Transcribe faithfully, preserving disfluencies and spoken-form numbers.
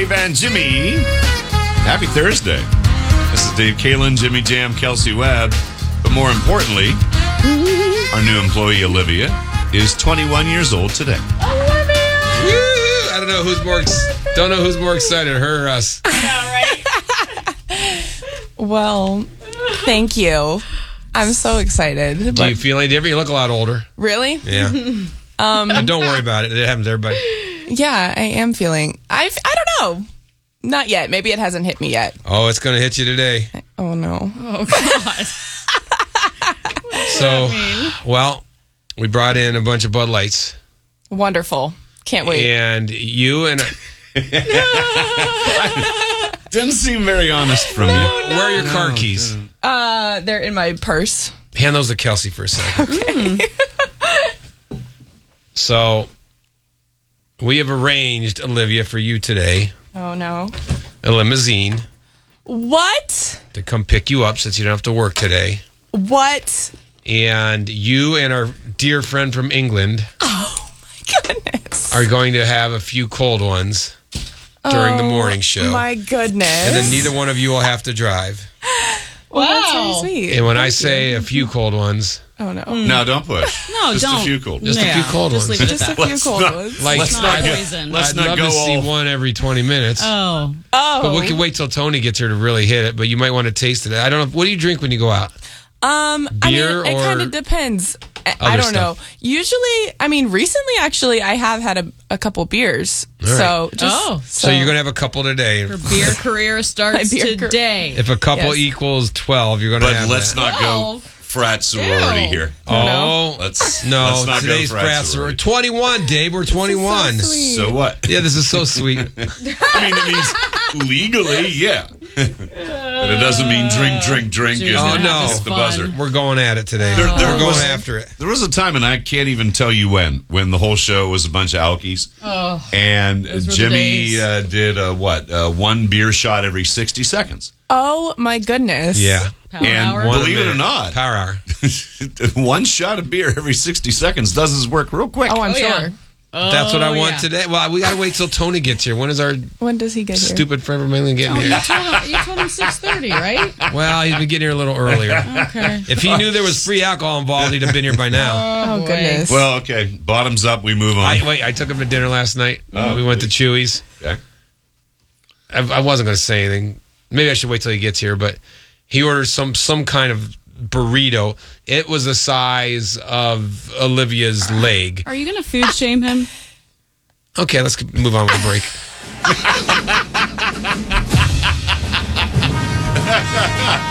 Dave and Jimmy. Happy Thursday. This is Dave Kalin, Jimmy Jam, Kelsey Webb. But more importantly, our new employee, Olivia, is twenty-one years old today. Olivia! Woo! I don't know who's more ex- don't know who's more excited, her or us. right? Well, thank you. I'm so excited. Do you feel any different? You look a lot older. Really? Yeah. um, and don't worry about it. It happens to everybody. Yeah, I am feeling. I I don't know. Not yet. Maybe it hasn't hit me yet. Oh, it's going to hit you today. Oh no. Oh God. So, well, we brought in a bunch of Bud Lights. Wonderful. Can't wait. And you and Didn't seem very honest from you. where are your car No, keys? didn't. Uh, they're in my purse. Hand those to Kelsey for a second. Okay. So, we have arranged, Olivia, for you today, Oh no. a limousine What? to come pick you up since you don't have to work today. What? And you and our dear friend from England Oh my goodness. are going to have a few cold ones during the morning show. My goodness. And then neither one of you will have to drive. Well, that's Wow. so sweet. And when I Thank say you. a few cold ones, Oh no. No, don't push. No, Just don't. a few cold. Just a few cold just ones. Leave it at Just a that. few Let's cold not- ones. like Let's not I'd, poison. let's I'd not love go to see all- one every twenty minutes. Oh. Oh. But we can wait till Tony gets here to really hit it. But you might want to taste it. I don't know. What do you drink when you go out? Um, Beer I mean, it or kind of depends. I, I other don't know. stuff? Usually, I mean, recently, actually, I have had a, a couple beers. All right. So, just, Oh. So, you're going to have a couple today. Her beer career starts My beer car- today. If a couple Yes. equals twelve, you're going to But have let's that. not go Twelve? frat sorority Ew. here. Oh, Let's no. Let's not Today's go frat frat sorority. sorority. twenty-one, Dave. We're twenty-one. so sweet. So what? Yeah, this is so sweet. I mean, it means legally, yeah. But it doesn't mean drink, drink, drink. Dude, and Oh, no. hit the Fun. buzzer. We're going at it today. There- there We're going was- after it. There was a time, and I can't even tell you when, when the whole show was a bunch of alkies. Oh. And Those were the Jimmy days. uh, did uh, what? Uh, one beer shot every sixty seconds. Oh my goodness. Yeah. Power and hour. One a believe it or minute. not, Power hour. one shot of beer every sixty seconds does his work real quick. Oh, I'm Oh, sure. yeah. That's what I Oh, want yeah. today. Well, we got to wait till Tony gets here. When is our When does he get here? stupid forever mailing getting Oh, you here? told him, you told him six thirty, right? Well, he's been getting here a little earlier. Okay. If he knew there was free alcohol involved, he'd have been here by now. Oh, boy. goodness. Well, okay. Bottoms up. We move on. I, wait, I took him to dinner last night. Oh, we went to Chewy's. Okay. I, I wasn't going to say anything. Maybe I should wait till he gets here, but he ordered some some kind of burrito. It was the size of Olivia's leg. Are you going to food shame him? Okay, let's move on with the break.